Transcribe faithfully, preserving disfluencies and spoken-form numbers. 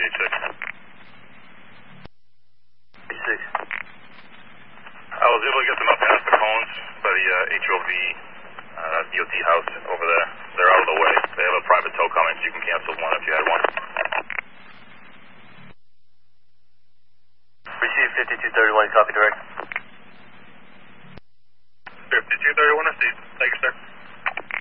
eight six. eight six. I was able to get them up past the cones by the uh, H O V uh, D O T house over there. They're out of the way. They have a private tow coming, so you can cancel one if you had one. Receive fifty-two thirty-one, copy direct. fifty-two thirty-one, I see. Thank you, sir.